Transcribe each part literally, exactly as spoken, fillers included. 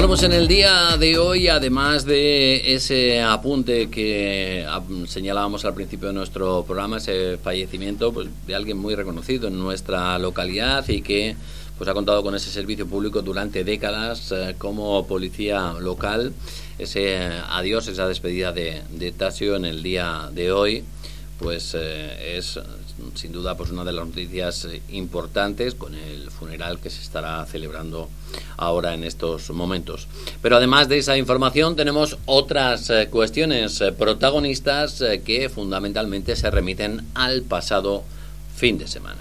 Bueno, pues en el día de hoy, además de ese apunte que señalábamos al principio de nuestro programa, ese fallecimiento pues de alguien muy reconocido en nuestra localidad y que pues ha contado con ese servicio público durante décadas eh, como policía local, ese adiós, esa despedida de, de Tasio en el día de hoy, pues eh, es sin duda pues una de las noticias importantes con el funeral que se estará celebrando ahora en estos momentos. Pero además de esa información tenemos otras eh, cuestiones eh, protagonistas eh, que fundamentalmente se remiten al pasado fin de semana.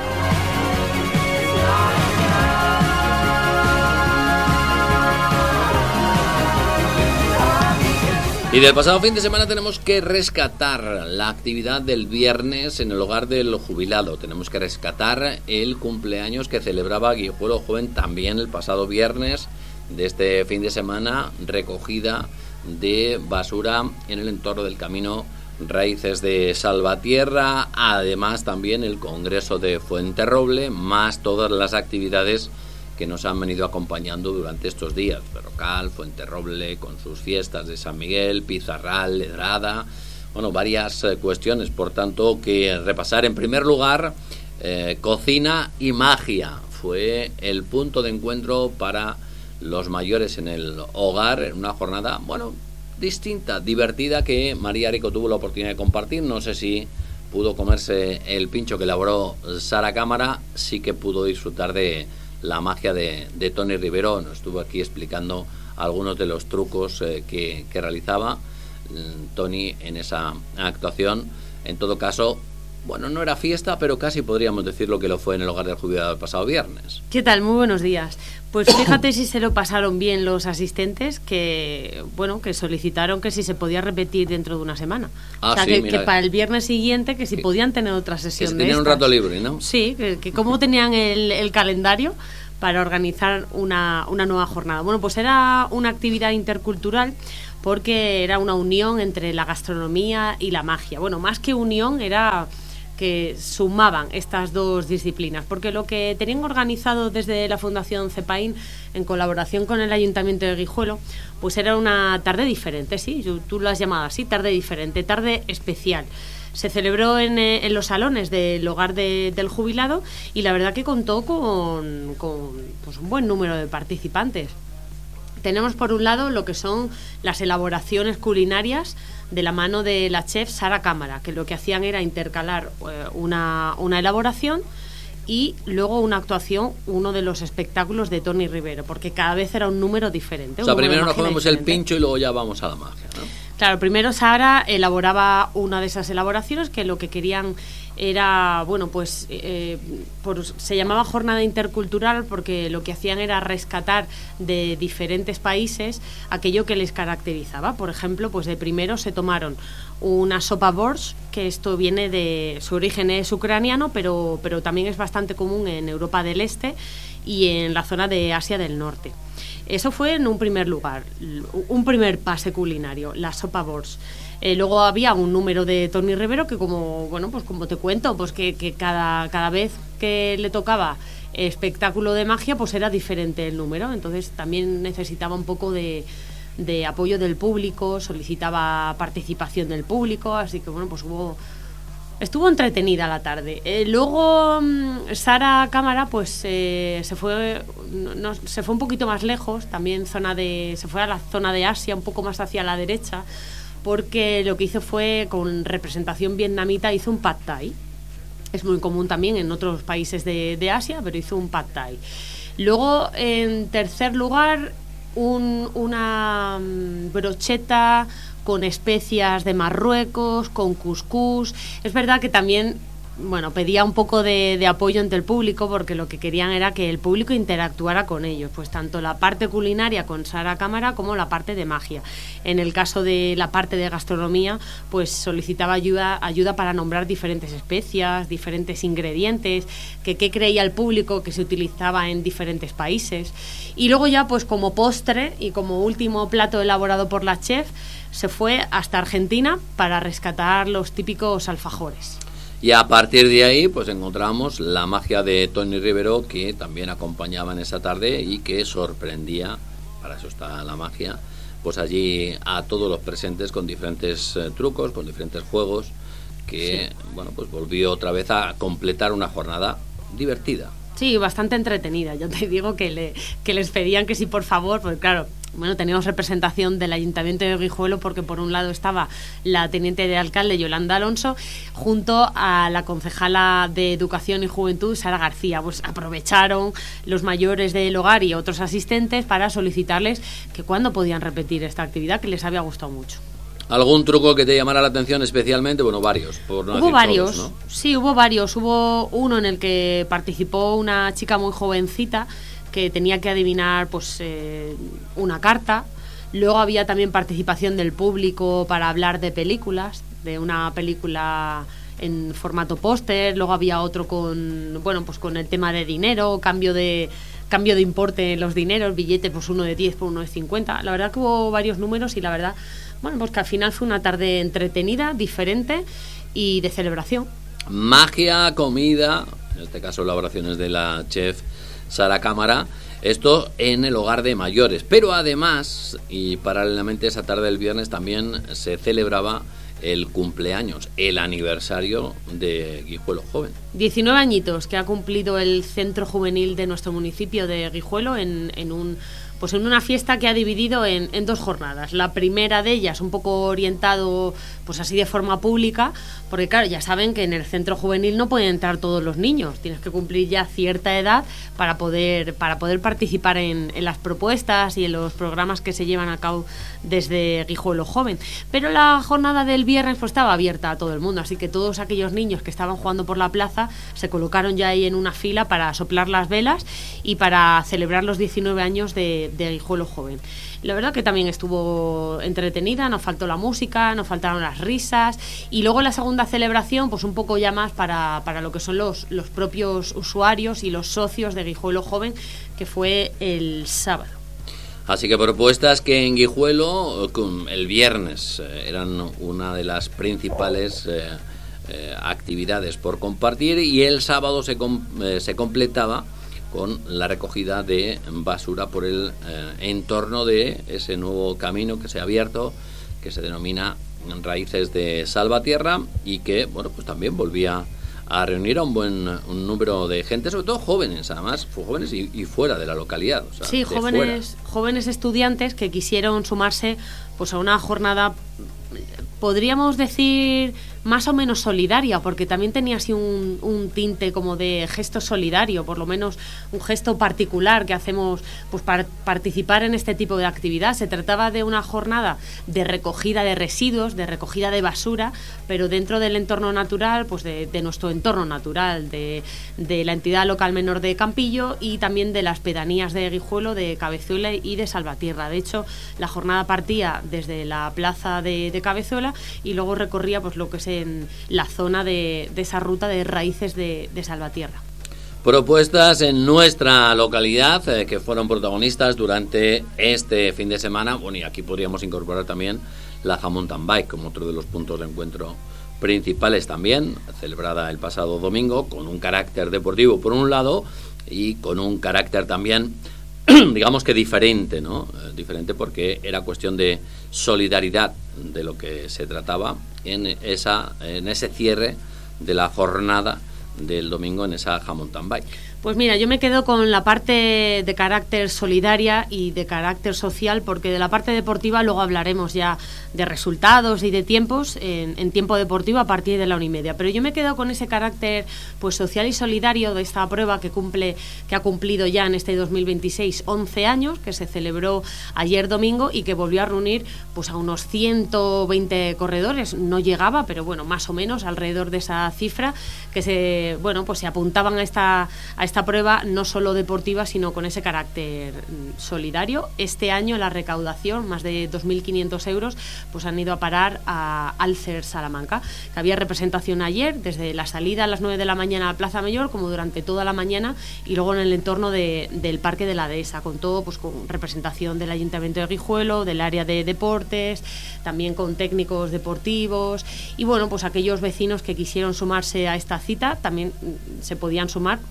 Y del pasado fin de semana tenemos que rescatar la actividad del viernes en el hogar del jubilado. Tenemos que rescatar el cumpleaños que celebraba Guijuelo Joven también el pasado viernes de este fin de semana, recogida de basura en el entorno del camino Raíces de Salvatierra, además también el Congreso de Fuenterroble, más todas las actividades que nos han venido acompañando durante estos días. Berrocal, Fuenterroble, con sus fiestas de San Miguel, Pizarral, Ledrada, bueno, varias eh, cuestiones, por tanto, que repasar. En primer lugar, eh, cocina y magia. Fue el punto de encuentro para los mayores en el hogar, en una jornada, bueno, distinta, divertida, que María Rico tuvo la oportunidad de compartir. No sé si pudo comerse el pincho que elaboró Sara Cámara, sí que pudo disfrutar de la magia de, de Tony Rivero. Nos estuvo aquí explicando algunos de los trucos eh, que, que realizaba eh, Tony en esa actuación. En todo caso, bueno, no era fiesta, pero casi podríamos decir lo que lo fue en el hogar del jubilado el pasado viernes. ¿Qué tal? Muy buenos días. Pues fíjate si se lo pasaron bien los asistentes, que bueno, que solicitaron que si se podía repetir dentro de una semana. Ah, o sea, sí, que, mira, que para el viernes siguiente, que si que, podían tener otra sesión que de tenían un rato libre, ¿no? Sí, que, que cómo tenían el, el calendario para organizar una, una nueva jornada. Bueno, pues era una actividad intercultural porque era una unión entre la gastronomía y la magia. Bueno, más que unión, era que sumaban estas dos disciplinas, porque lo que tenían organizado desde la Fundación Cepaín en colaboración con el Ayuntamiento de Guijuelo, pues era una tarde diferente, sí, tú lo has llamado así, tarde diferente, tarde especial. Se celebró en, en los salones del hogar de, del jubilado y la verdad que contó con, con pues un buen número de participantes. Tenemos por un lado lo que son las elaboraciones culinarias de la mano de la chef Sara Cámara, que lo que hacían era intercalar eh, una, una elaboración y luego una actuación, uno de los espectáculos de Tony Rivero, porque cada vez era un número diferente. O sea, primero nos comemos el pincho y luego ya vamos a la magia, ¿no? Claro, primero Sara elaboraba una de esas elaboraciones que lo que querían era, bueno, pues eh, por, se llamaba jornada intercultural porque lo que hacían era rescatar de diferentes países aquello que les caracterizaba. Por ejemplo, pues de primero se tomaron una sopa borscht, que esto viene de, su origen es ucraniano, pero, pero también es bastante común en Europa del Este y en la zona de Asia del Norte. Eso fue en un primer lugar, un primer pase culinario, la sopa borscht. Eh, luego había un número de Tony Rivero que, como bueno, pues como te cuento, pues que, que cada, cada vez que le tocaba espectáculo de magia, pues era diferente el número. Entonces también necesitaba un poco de, de apoyo del público, solicitaba participación del público, así que bueno, pues hubo... Estuvo entretenida la tarde. Eh, luego Sara Cámara pues eh, se fue no, se fue un poquito más lejos, también zona de se fue a la zona de Asia, un poco más hacia la derecha, porque lo que hizo fue, con representación vietnamita, hizo un pad thai. Es muy común también en otros países de, de Asia, pero hizo un pad thai. Luego, en tercer lugar, un, una brocheta con especias de Marruecos, con cuscús. Es verdad que también, bueno, pedía un poco de, de apoyo entre el público, porque lo que querían era que el público interactuara con ellos, pues tanto la parte culinaria con Sara Cámara como la parte de magia. En el caso de la parte de gastronomía, pues solicitaba ayuda, ayuda para nombrar diferentes especias, diferentes ingredientes, que qué creía el público que se utilizaba en diferentes países. Y luego ya, pues como postre y como último plato elaborado por la chef, se fue hasta Argentina para rescatar los típicos alfajores. Y a partir de ahí pues encontramos la magia de Tony Rivero, que también acompañaba en esa tarde y que sorprendía para eso está la magia, pues allí a todos los presentes con diferentes eh, trucos, con diferentes juegos, que sí. bueno, pues volvió otra vez a completar una jornada divertida. Sí, bastante entretenida. Yo te digo que, le, que les pedían que sí, por favor, porque claro, bueno, teníamos representación del Ayuntamiento de Guijuelo porque por un lado estaba la teniente de alcalde Yolanda Alonso junto a la concejala de Educación y Juventud Sara García. Pues aprovecharon los mayores del hogar y otros asistentes para solicitarles que cuándo podían repetir esta actividad que les había gustado mucho. ¿Algún truco que te llamara la atención especialmente? Bueno, varios, por no Hubo decir varios, todos, ¿no? Sí, hubo varios. Hubo uno en el que participó una chica muy jovencita que tenía que adivinar pues eh, una carta. Luego había también participación del público para hablar de películas, de una película en formato póster. Luego había otro con, bueno, pues con el tema de dinero, cambio de cambio de importe en los dineros, billete pues uno de diez por uno de cincuenta. La verdad que hubo varios números y la verdad, bueno, pues que al final fue una tarde entretenida, diferente y de celebración. Magia, comida, en este caso elaboraciones de la chef Sara Cámara, esto en el hogar de mayores. Pero además, y paralelamente esa tarde del viernes también se celebraba el cumpleaños, el aniversario de Guijuelo Joven. diecinueve añitos que ha cumplido el centro juvenil de nuestro municipio de Guijuelo en, en un... pues en una fiesta que ha dividido en, en dos jornadas. La primera de ellas un poco orientado pues así de forma pública, porque claro, ya saben que en el centro juvenil no pueden entrar todos los niños, tienes que cumplir ya cierta edad para poder para poder participar en, en las propuestas y en los programas que se llevan a cabo desde Guijuelo Joven. Pero la jornada del viernes pues estaba abierta a todo el mundo, así que todos aquellos niños que estaban jugando por la plaza se colocaron ya ahí en una fila para soplar las velas y para celebrar los diecinueve años de de Guijuelo Joven. La verdad que también estuvo entretenida, nos faltó la música, nos faltaron las risas y luego la segunda celebración pues un poco ya más para, para lo que son los, los propios usuarios y los socios de Guijuelo Joven, que fue el sábado. Así que propuestas que en Guijuelo el viernes eran una de las principales eh, eh, actividades por compartir y el sábado se, com, eh, se completaba con la recogida de basura por el eh, entorno de ese nuevo camino que se ha abierto, que se denomina Raíces de Salvatierra y que, bueno, pues también volvía a reunir a un buen un número de gente, sobre todo jóvenes, además, jóvenes y, y fuera de la localidad. O sea, sí, jóvenes, jóvenes estudiantes que quisieron sumarse pues a una jornada, podríamos decir, más o menos solidaria, porque también tenía así un, un tinte como de gesto solidario, por lo menos un gesto particular que hacemos pues para participar en este tipo de actividad. Se trataba de una jornada de recogida de residuos, de recogida de basura, pero dentro del entorno natural, pues de, de nuestro entorno natural, de, de la entidad local menor de Campillo y también de las pedanías de Guijuelo, de Cabezuela y de Salvatierra. De hecho, la jornada partía desde la plaza de, de Cabezuela y luego recorría pues lo que es en la zona de, de esa ruta de Raíces de, de Salvatierra. Propuestas en nuestra localidad eh, que fueron protagonistas durante este fin de semana. Bueno, y aquí podríamos incorporar también la Mountain Bike como otro de los puntos de encuentro principales también, celebrada el pasado domingo con un carácter deportivo por un lado y con un carácter también digamos que diferente, ¿no? Eh, diferente porque era cuestión de solidaridad de lo que se trataba en esa en ese cierre de la jornada del domingo en esa Mountain Bike. Pues mira, yo me quedo con la parte de carácter solidaria y de carácter social, porque de la parte deportiva luego hablaremos ya de resultados y de tiempos en, en tiempo deportivo a partir de la una y media. Pero yo me quedo con ese carácter pues social y solidario de esta prueba que cumple, que ha cumplido ya en este dos mil veintiséis once años, que se celebró ayer domingo y que volvió a reunir pues a unos ciento veinte corredores. No llegaba, pero bueno, más o menos alrededor de esa cifra que se bueno pues se apuntaban a esta a esta prueba no solo deportiva, sino con ese carácter solidario. Este año la recaudación, más de dos mil quinientos euros, pues han ido a parar a Alcer Salamanca, que había representación ayer, desde la salida a las nueve de la mañana a Plaza Mayor, como durante toda la mañana, y luego en el entorno de, del Parque de la Dehesa, con todo, pues con representación del Ayuntamiento de Guijuelo, del área de deportes, también con técnicos deportivos, y bueno, pues aquellos vecinos que quisieron sumarse a esta cita, también se podían sumar, aunque no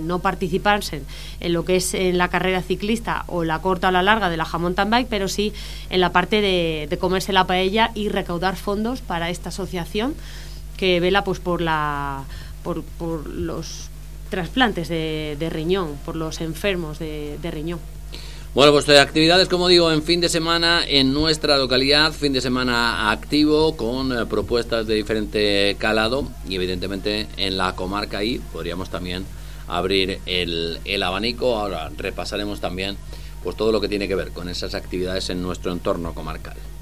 no participasen en lo que es en la carrera ciclista o la corta o la larga de la mountain bike, pero sí en la parte de, de comerse la paella y recaudar fondos para esta asociación que vela pues por la por, por los trasplantes de, de riñón, por los enfermos de, de riñón. Bueno, pues actividades, como digo, en fin de semana en nuestra localidad, fin de semana activo con eh, propuestas de diferente calado y evidentemente en la comarca ahí podríamos también abrir el, el abanico. Ahora repasaremos también pues todo lo que tiene que ver con esas actividades en nuestro entorno comarcal.